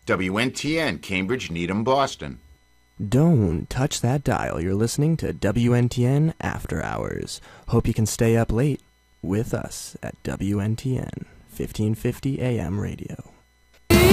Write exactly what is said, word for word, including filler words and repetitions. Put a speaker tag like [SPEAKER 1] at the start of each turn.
[SPEAKER 1] W N T N, Cambridge, Needham, Boston.
[SPEAKER 2] Don't touch that dial. You're listening to W N T N After Hours. Hope you can stay up late with us at W N T N, fifteen fifty A M radio.